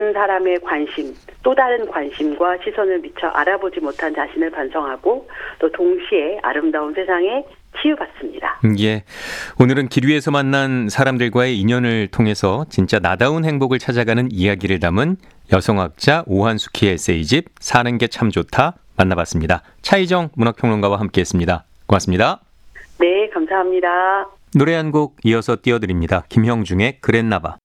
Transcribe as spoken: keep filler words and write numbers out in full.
사람의 관심, 또 다른 관심과 시선을 미처 알아보지 못한 자신을 반성하고 또 동시에 아름다운 세상에 치유받습니다. 예. 오늘은 길 위에서 만난 사람들과의 인연을 통해서 진짜 나다운 행복을 찾아가는 이야기를 담은 여성학자 오한숙희의 에세이집 사는 게 참 좋다 만나봤습니다. 차희정 문학평론가와 함께했습니다. 고맙습니다. 네, 감사합니다. 노래 한 곡 이어서 띄워드립니다. 김형중의 그랬나봐.